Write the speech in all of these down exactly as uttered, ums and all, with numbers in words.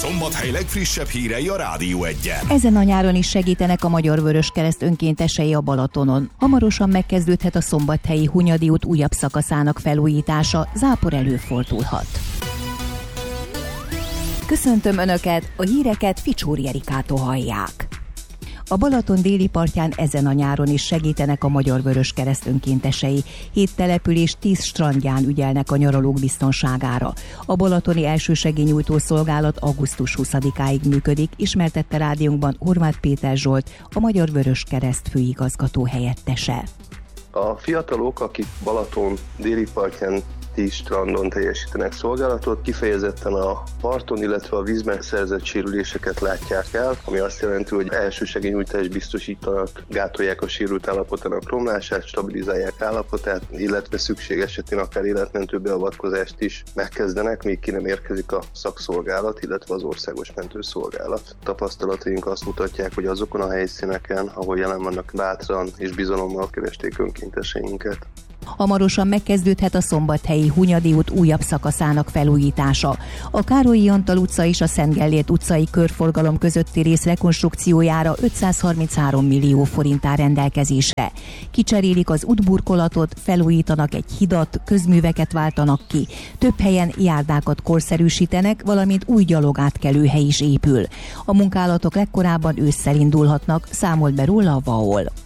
Szombathely legfrissebb hírei a Rádió Egyen. Ezen a nyáron is segítenek a Magyar Vöröskereszt önkéntesei a Balatonon. Hamarosan megkezdődhet a szombathelyi Hunyadi út újabb szakaszának felújítása, zápor előfordulhat. Köszöntöm Önöket, a híreket Ficsúri Erikától hallják. A Balaton déli partján ezen a nyáron is segítenek a Magyar Vöröskereszt önkéntesei. Hét település tíz strandján ügyelnek a nyaralók biztonságára. A balatoni elsősegélynyújtó szolgálat augusztus huszadikáig működik, ismertette rádiónkban Horváth Péter Zsolt, a Magyar Vöröskereszt főigazgató helyettese. A fiatalok, akik Balaton déli partján tíz strandon teljesítenek szolgálatot, kifejezetten a parton, illetve a vízben szerzett sérüléseket látják el, ami azt jelenti, hogy elsősegélynyújtást biztosítanak, gátolják a sérült állapotának romlását, stabilizálják állapotát, illetve szükség esetén akár életmentő beavatkozást is megkezdenek, míg ki nem érkezik a szakszolgálat, illetve az országos mentőszolgálat. Tapasztalataink azt mutatják, hogy azokon a helyszíneken, ahol jelen vannak, bátran és bizalommal keresték önkénteseinket. Hamarosan megkezdődhet a szombathelyi Hunyadi út újabb szakaszának felújítása. A Károlyi Antal utca és a Szent Gellért utcai körforgalom közötti rész rekonstrukciójára ötszázharminchárom millió forint áll rendelkezésre. Kicserélik az útburkolatot, felújítanak egy hidat, közműveket váltanak ki. Több helyen járdákat korszerűsítenek, valamint új gyalogátkelőhely is épül. A munkálatok legkorábban ősszel indulhatnak, számolt be róla a vé á o el.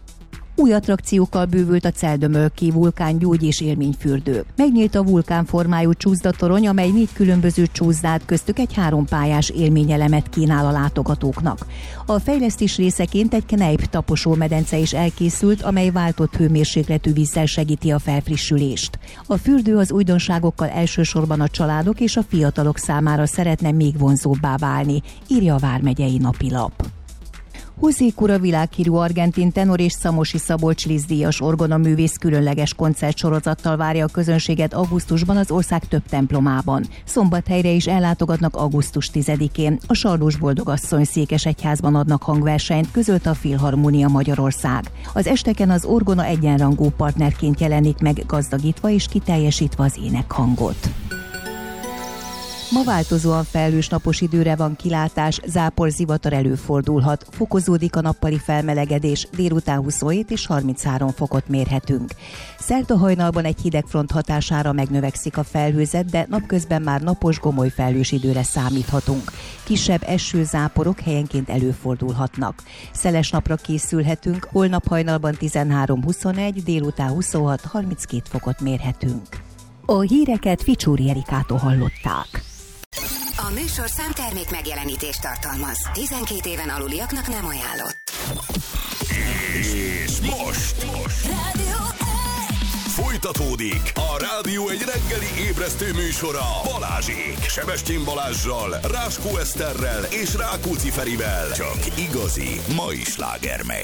Új attrakciókkal bővült a Celdömölki vulkán gyógy- és élményfürdő. Megnyílt a vulkánformájú csúszdatorony, amely négy különböző csúszdát, köztük egy hárompályás élményelemet kínál a látogatóknak. A fejlesztés részeként egy Kneipp taposó medence is elkészült, amely váltott hőmérsékletű vízzel segíti a felfrissülést. A fürdő az újdonságokkal elsősorban a családok és a fiatalok számára szeretne még vonzóbbá válni, írja a Vármegyei Napilap. José Cura világhírű argentin tenor és Szamosi Szabolcs Liszt-díjas orgonaművész különleges koncertsorozattal várja a közönséget augusztusban az ország több templomában. Szombathelyre is ellátogatnak augusztus tizedikén. A Sardós Boldogasszony Székesegyházban adnak hangversenyt, közölte a Filharmónia Magyarország. Az esteken az orgona egyenrangú partnerként jelenik meg, gazdagítva és kiteljesítve az énekhangot. Ma változóan felhős napos időre van kilátás, zápor, zivatar előfordulhat, fokozódik a nappali felmelegedés, délután huszonhét és harminchárom fokot mérhetünk. Szerda hajnalban egy hidegfront hatására megnövekszik a felhőzet, de napközben már napos, gomoly felhős időre számíthatunk. Kisebb esőzáporok helyenként előfordulhatnak. Szeles napra készülhetünk, holnap hajnalban tizenhárom huszonegy, délután huszonhat harminckét fokot mérhetünk. A híreket Ficsúri Erikától hallották. A műsorszám termék megjelenítést tartalmaz. tizenkét éven aluliaknak nem ajánlott. És most, most. Rádió Folytatódik a Rádió egy reggeli ébresztő műsora Balázsék. Sebestyén Balázssal, Ráskó Eszterrel és Rákóczi Ferivel. Csak igazi mai sláger megy.